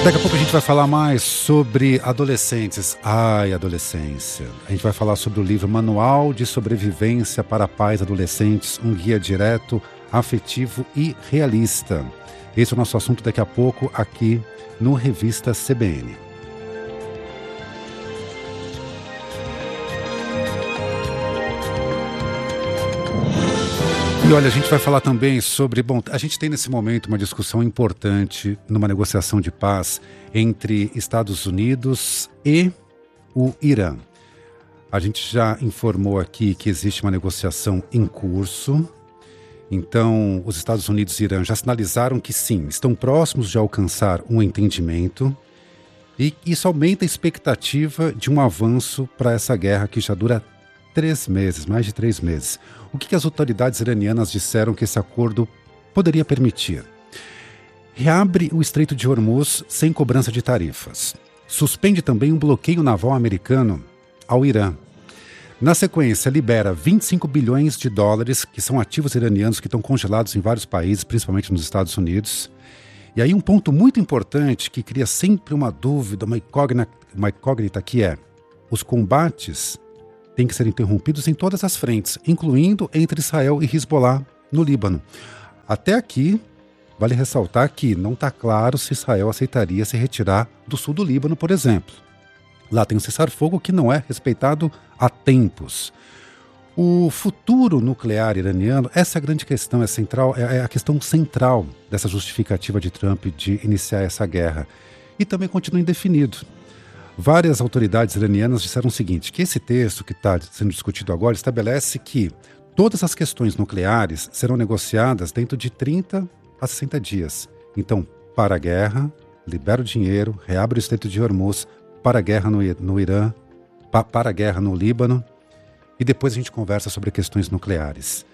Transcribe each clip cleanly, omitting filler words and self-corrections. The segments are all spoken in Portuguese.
Daqui a pouco a gente vai falar mais sobre adolescentes. Ai, adolescência. A gente vai falar sobre o livro Manual de Sobrevivência para Pais Adolescentes, um guia direto, afetivo e realista. Esse é o nosso assunto daqui a pouco aqui no Revista CBN. E olha, a gente vai falar também sobre... Bom, a gente tem nesse momento uma discussão importante numa negociação de paz entre Estados Unidos e o Irã. A gente já informou aqui que existe uma negociação em curso. Então, os Estados Unidos e Irã já sinalizaram que sim, estão próximos de alcançar um entendimento. E isso aumenta a expectativa de um avanço para essa guerra que já dura 3 meses, mais de 3 meses. O que as autoridades iranianas disseram que esse acordo poderia permitir? Reabre o Estreito de Hormuz sem cobrança de tarifas. Suspende também um bloqueio naval americano ao Irã. Na sequência, libera 25 bilhões de dólares, que são ativos iranianos que estão congelados em vários países, principalmente nos Estados Unidos. E aí um ponto muito importante que cria sempre uma dúvida, uma incógnita que é: os combates têm que ser interrompidos em todas as frentes, incluindo entre Israel e Hezbollah no Líbano. Até aqui, vale ressaltar que não está claro se Israel aceitaria se retirar do sul do Líbano, por exemplo. Lá tem um cessar-fogo que não é respeitado há tempos. O futuro nuclear iraniano, essa é a grande questão, é a questão central dessa justificativa de Trump de iniciar essa guerra. E também continua indefinido. Várias autoridades iranianas disseram o seguinte, que esse texto que está sendo discutido agora estabelece que todas as questões nucleares serão negociadas dentro de 30 a 60 dias. Então, para a guerra, libera o dinheiro, reabre o Estreito de Hormuz, para a guerra no Irã, para a guerra no Líbano, e depois a gente conversa sobre questões nucleares.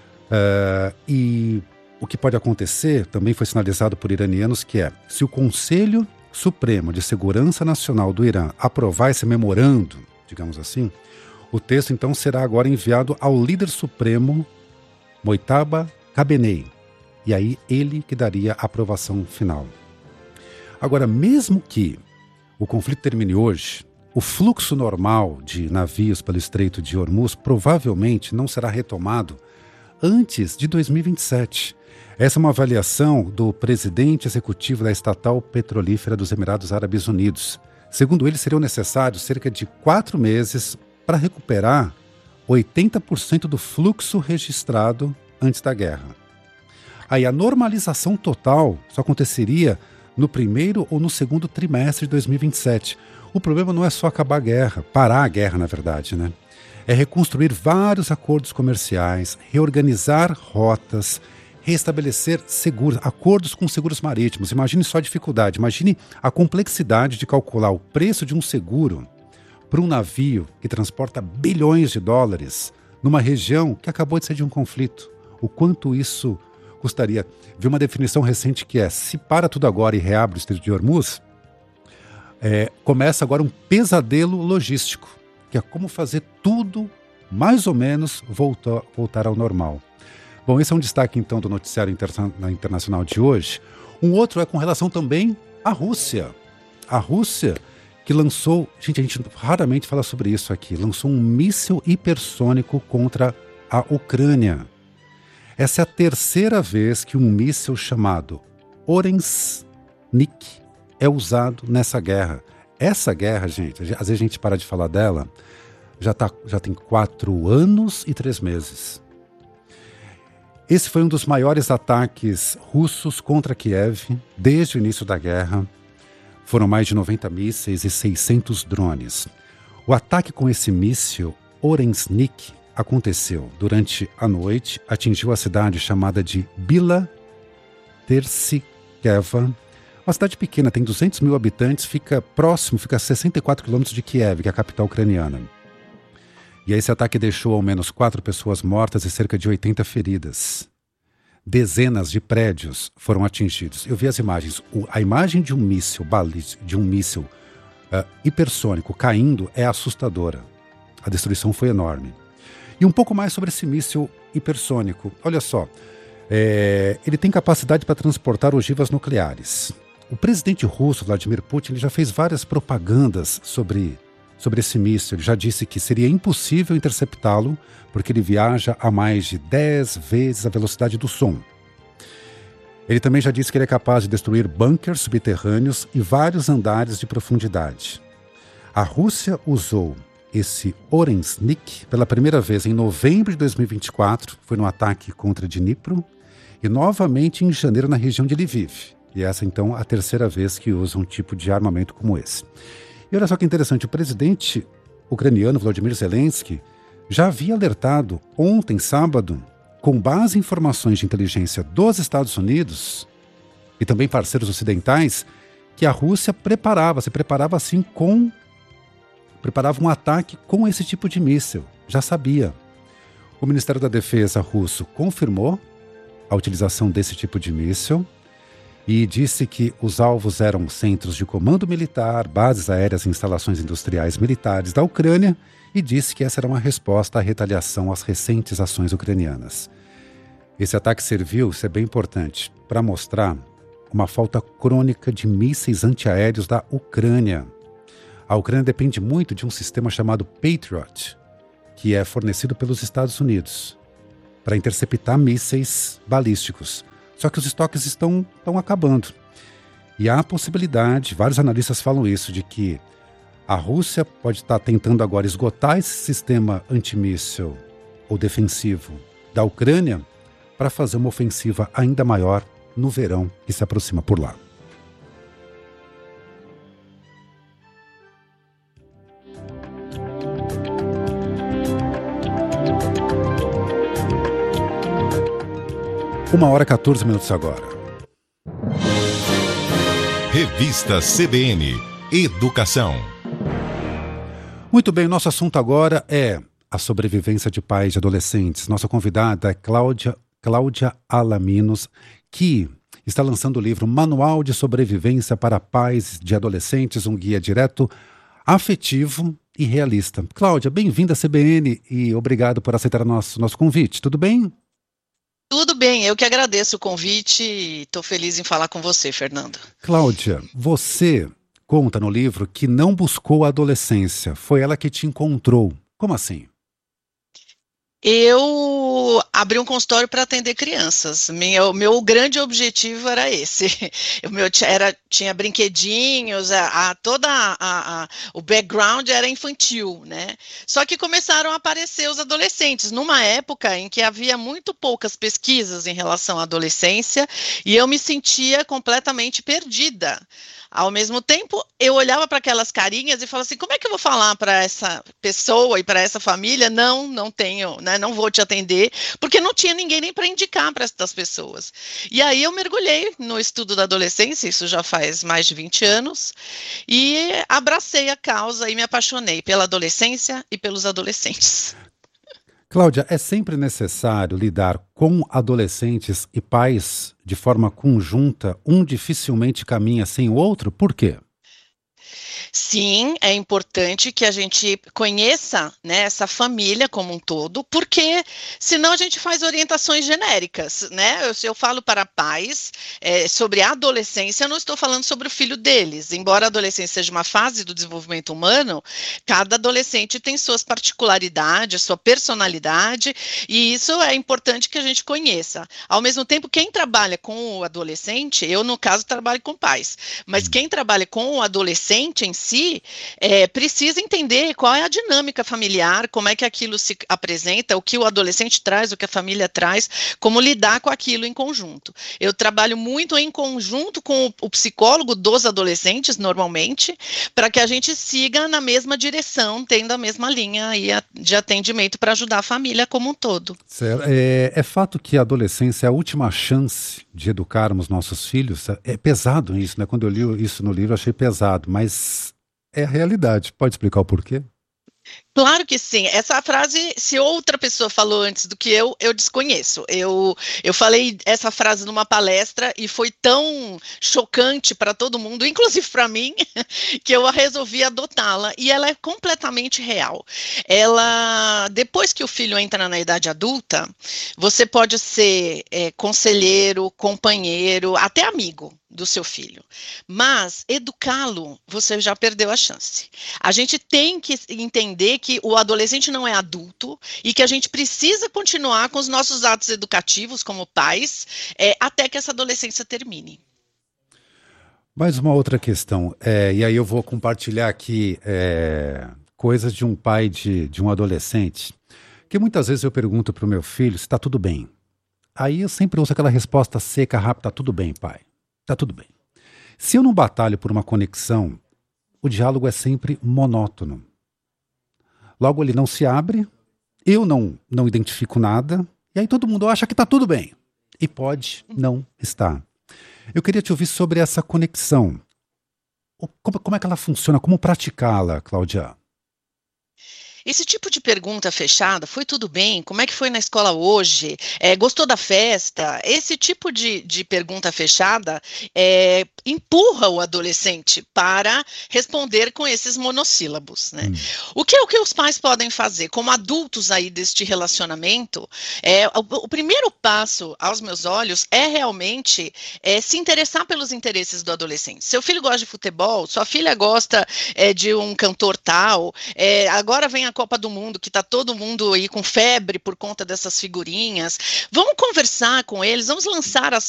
E o que pode acontecer, também foi sinalizado por iranianos, que é, se o Conselho Supremo de Segurança Nacional do Irã aprovar esse memorando, digamos assim, o texto então será agora enviado ao líder supremo Mojtaba Khamenei, e aí ele que daria a aprovação final. Agora, mesmo que o conflito termine hoje, o fluxo normal de navios pelo Estreito de Hormuz provavelmente não será retomado antes de 2027. Essa é uma avaliação do presidente executivo da estatal petrolífera dos Emirados Árabes Unidos. Segundo ele, seriam necessários cerca de 4 meses para recuperar 80% do fluxo registrado antes da guerra. Aí a normalização total só aconteceria no primeiro ou no segundo trimestre de 2027. O problema não é só acabar a guerra, parar a guerra, na verdade, né? É reconstruir vários acordos comerciais, reorganizar rotas, restabelecer acordos com seguros marítimos. Imagine só a dificuldade, imagine a complexidade de calcular o preço de um seguro para um navio que transporta bilhões de dólares numa região que acabou de sair de um conflito. O quanto isso custaria? Vi uma definição recente que é, se para tudo agora e reabre o Estreito de Hormuz, começa agora um pesadelo logístico, que é como fazer tudo mais ou menos voltar ao normal. Bom, esse é um destaque, então, do noticiário internacional de hoje. Um outro é com relação também à Rússia. A Rússia que lançou... Gente, a gente raramente fala sobre isso aqui. Lançou um míssil hipersônico contra a Ucrânia. Essa é a 3ª vez que um míssil chamado Orens Nik é usado nessa guerra. Essa guerra, gente, às vezes a gente para de falar dela, já tem 4 anos e 3 meses. Esse foi um dos maiores ataques russos contra Kiev desde o início da guerra. Foram mais de 90 mísseis e 600 drones. O ataque com esse míssil Orensnik aconteceu durante a noite, atingiu a cidade chamada de Bila Tersikeva. Uma cidade pequena, tem 200 mil habitantes, fica a 64 quilômetros de Kiev, que é a capital ucraniana. E esse ataque deixou ao menos 4 pessoas mortas e cerca de 80 feridas. Dezenas de prédios foram atingidos. Eu vi as imagens. A imagem de um míssil hipersônico caindo é assustadora. A destruição foi enorme. E um pouco mais sobre esse míssil hipersônico. Olha só, ele tem capacidade para transportar ogivas nucleares. o presidente russo, Vladimir Putin, ele já fez várias propagandas sobre esse míssil. Ele já disse que seria impossível interceptá-lo porque ele viaja a mais de 10 vezes a velocidade do som. Ele também já disse que ele é capaz de destruir bunkers subterrâneos e vários andares de profundidade. A Rússia usou esse Orensnik pela primeira vez em novembro de 2024, foi no ataque contra Dnipro, e novamente em janeiro na região de Lviv. E essa, então, a terceira vez que usa um tipo de armamento como esse. E olha só que interessante, o presidente ucraniano Volodymyr Zelensky já havia alertado ontem, sábado, com base em informações de inteligência dos Estados Unidos e também parceiros ocidentais, que a Rússia preparava um ataque com esse tipo de míssil. Já sabia. O Ministério da Defesa russo confirmou a utilização desse tipo de míssil e disse que os alvos eram centros de comando militar, bases aéreas e instalações industriais militares da Ucrânia, e disse que essa era uma resposta à retaliação às recentes ações ucranianas. Esse ataque serviu, isso é bem importante, para mostrar uma falta crônica de mísseis antiaéreos da Ucrânia. A Ucrânia depende muito de um sistema chamado Patriot, que é fornecido pelos Estados Unidos, para interceptar mísseis balísticos. Só que os estoques estão acabando. E há a possibilidade, vários analistas falam isso, de que a Rússia pode estar tentando agora esgotar esse sistema antimíssil ou defensivo da Ucrânia para fazer uma ofensiva ainda maior no verão que se aproxima por lá. Uma hora e 14 minutos agora. Revista CBN Educação. Muito bem, nosso assunto agora é a sobrevivência de pais de adolescentes. Nossa convidada é Cláudia Alaminos, que está lançando o livro Manual de Sobrevivência para Pais de Adolescentes, um guia direto, afetivo e realista. Cláudia, bem-vinda à CBN e obrigado por aceitar nosso convite. Tudo bem? Tudo bem, eu que agradeço o convite e estou feliz em falar com você, Fernando. Cláudia, você conta no livro que não buscou a adolescência, foi ela que te encontrou. Como assim? Eu abri um consultório para atender crianças. Meu grande objetivo era esse. Tinha brinquedinhos, o background era infantil, né? Só que começaram a aparecer os adolescentes, numa época em que havia muito poucas pesquisas em relação à adolescência, e eu me sentia completamente perdida. Ao mesmo tempo, eu olhava para aquelas carinhas e falava assim, como é que eu vou falar para essa pessoa e para essa família? Não tenho, né, não vou te atender, porque não tinha ninguém nem para indicar para essas pessoas. E aí eu mergulhei no estudo da adolescência, isso já faz mais de 20 anos, e abracei a causa e me apaixonei pela adolescência e pelos adolescentes. Cláudia, é sempre necessário lidar com adolescentes e pais de forma conjunta? Um dificilmente caminha sem o outro? Por quê? Sim, é importante que a gente conheça, né, essa família como um todo, porque senão a gente faz orientações genéricas, né? Se eu falo para pais sobre a adolescência, eu não estou falando sobre o filho deles. Embora a adolescência seja uma fase do desenvolvimento humano, cada adolescente tem suas particularidades, sua personalidade, e isso é importante que a gente conheça. Ao mesmo tempo, quem trabalha com o adolescente, eu no caso trabalho com pais, mas quem trabalha com o adolescente em si, precisa entender qual é a dinâmica familiar, como é que aquilo se apresenta, o que o adolescente traz, o que a família traz, como lidar com aquilo em conjunto. Eu trabalho muito em conjunto com o psicólogo dos adolescentes, normalmente, para que a gente siga na mesma direção, tendo a mesma linha aí de atendimento para ajudar a família como um todo. Certo. É fato que a adolescência é a última chance de educarmos nossos filhos. É pesado isso, né? Quando eu li isso no livro, eu achei pesado, mas é a realidade. Pode explicar o porquê? Claro que sim. Essa frase, se outra pessoa falou antes do que eu desconheço. Eu falei essa frase numa palestra e foi tão chocante para todo mundo, inclusive para mim, que eu resolvi adotá-la. E ela é completamente real. Ela, depois que o filho entra na idade adulta, você pode ser conselheiro, companheiro, até amigo do seu filho. Mas educá-lo, você já perdeu a chance. A gente tem que entender que o adolescente não é adulto e que a gente precisa continuar com os nossos atos educativos como pais, até que essa adolescência termine. Mais uma outra questão, e aí eu vou compartilhar aqui coisas de um pai de um adolescente, que muitas vezes eu pergunto para o meu filho se está tudo bem. Aí eu sempre ouço aquela resposta seca, rápida: tá tudo bem, pai, tá tudo bem. Se eu não batalho por uma conexão, o diálogo é sempre monótono. Logo ele não se abre, eu não identifico nada, e aí todo mundo acha que está tudo bem. E pode não estar. Eu queria te ouvir sobre essa conexão. Como é que ela funciona? Como praticá-la, Cláudia? Esse tipo de pergunta fechada, foi tudo bem? Como é que foi na escola hoje? Gostou da festa? Esse tipo de pergunta fechada empurra o adolescente para responder com esses monossílabos, né? O que os pais podem fazer como adultos aí deste relacionamento? O primeiro passo, aos meus olhos, é realmente se interessar pelos interesses do adolescente. Seu filho gosta de futebol, sua filha gosta de um cantor tal, agora vem a Copa do Mundo, que está todo mundo aí com febre por conta dessas figurinhas. Vamos conversar com eles, vamos lançar